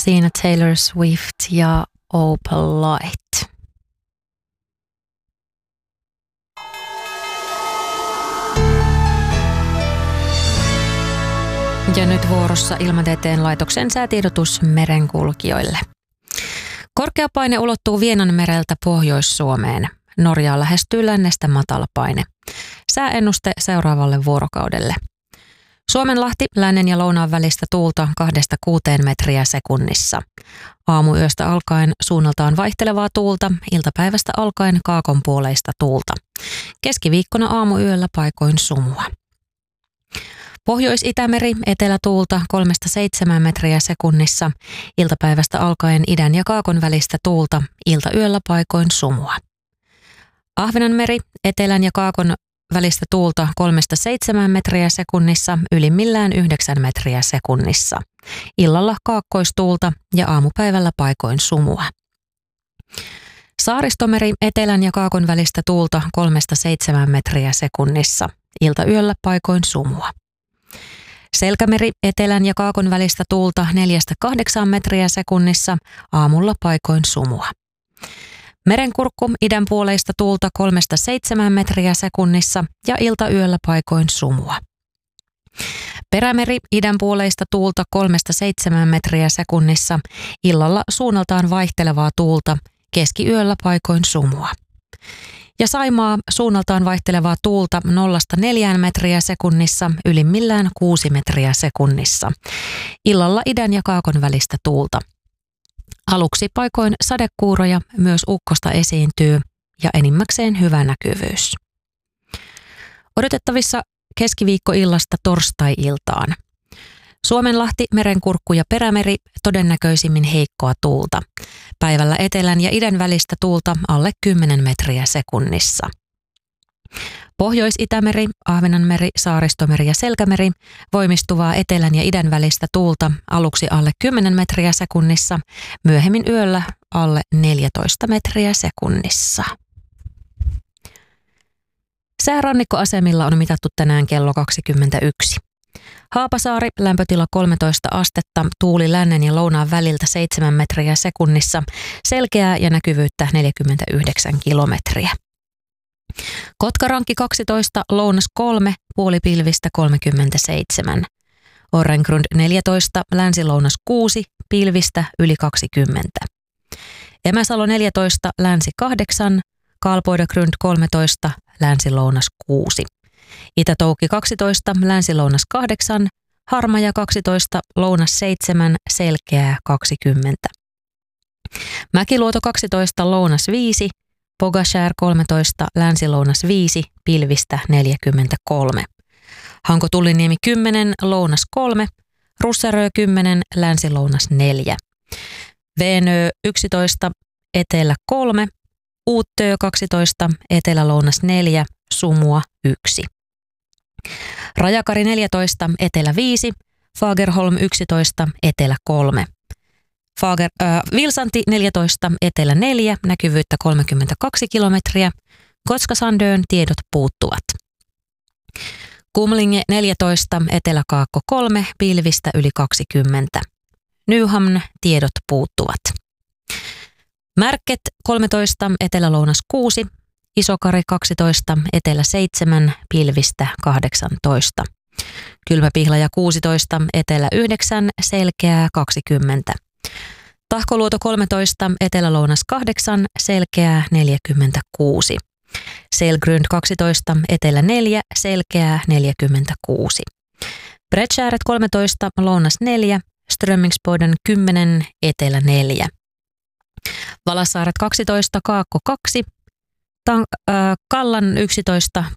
Siinä Taylor Swift ja Opal Light. Ja nyt vuorossa Ilmatieteen laitoksen säätiedotus merenkulkijoille. Korkeapaine ulottuu Vienanmereltä Pohjois-Suomeen. Norjaa lähestyy lännestä matalapaine. Sääennuste seuraavalle vuorokaudelle. Suomenlahti lännen ja lounaan välistä tuulta 2-6 metriä sekunnissa. Aamuyöstä alkaen suunnaltaan vaihtelevaa tuulta, iltapäivästä alkaen kaakonpuoleista tuulta. Keskiviikkona aamuyöllä paikoin sumua. Pohjois-Itämeri etelätuulta 3-7 metriä sekunnissa, iltapäivästä alkaen idän ja kaakon välistä tuulta, iltayöllä paikoin sumua. Ahvenanmeri etelän ja kaakon välistä tuulta 3-7 metriä sekunnissa, ylimmillään 9 metriä sekunnissa. Illalla kaakkoistuulta ja aamupäivällä paikoin sumua. Saaristomeri etelän ja kaakon välistä tuulta 3-7 metriä sekunnissa, iltayöllä paikoin sumua. Selkämeri etelän ja kaakon välistä tuulta 4-8 metriä sekunnissa, aamulla paikoin sumua. Merenkurkku idän puoleista tuulta 3-7 metriä sekunnissa ja iltayöllä paikoin sumua. Perämeri idän puoleista tuulta 3-7 metriä sekunnissa, illalla suunnaltaan vaihtelevaa tuulta, keskiyöllä paikoin sumua. Ja Saimaa suunnaltaan vaihtelevaa tuulta 0-4 metriä sekunnissa, ylimmillään 6 metriä sekunnissa. Illalla idän ja kaakon välistä tuulta. Aluksi paikoin sadekuuroja, myös ukkosta esiintyy ja enimmäkseen hyvä näkyvyys. Odotettavissa keskiviikkoillasta torstai-iltaan. Suomenlahti, Merenkurkku ja Perämeri todennäköisimmin heikkoa tuulta. Päivällä etelän ja idän välistä tuulta alle 10 metriä sekunnissa. Pohjois-Itämeri, Ahvenanmeri, Saaristomeri ja Selkämeri voimistuvaa etelän ja idän välistä tuulta aluksi alle 10 metriä sekunnissa, myöhemmin yöllä alle 14 metriä sekunnissa. Säärannikkoasemilla on mitattu tänään kello 21. Haapasaari, lämpötila 13 astetta, tuuli lännen ja lounaan väliltä 7 metriä sekunnissa, selkeää ja näkyvyyttä 49 kilometriä. Kotkarankki 12, lounas 3, puolipilvistä 37. Orrengrund 14, länsi-lounas 6, pilvistä yli 20. Emäsalo 14, länsi 8, Kaalpoidagrund 13, länsi-lounas 6. Itä-Toukki 12, länsi-lounas 8, Harmaja 12, lounas 7, selkeää 20. Mäkiluoto 12, lounas 5, Pogashär 13, länsi-lounas 5, pilvistä 43. Hanko-Tulliniemi 10, lounas 3, Russerö 10, länsi-lounas 4. Veenö 11, etelä 3, Uuttöö 12, etelä-lounas 4, sumua 1. Rajakari 14, etelä 5, Fagerholm 11, etelä 3. Vilsanti 14, etelä 4, näkyvyyttä 32 kilometriä. Gotskasandön tiedot puuttuvat. Kumlinge 14, etelä-kaakko 3, pilvistä yli 20. Nyhamn tiedot puuttuvat. Märket 13, etelä-lounas 6, Isokari 12, etelä 7, pilvistä 18. Kylmäpihlaja 16, etelä 9, selkeää 20. Tahkoluoto 13, etelä-lounas 8, selkeää 46. Selgrund 12, etelä 4, selkeää 46. Bredskääret 13, lounas 4, Strömmingsboden 10, etelä 4. Valassaaret 12, kaakko 2, Kallan 11,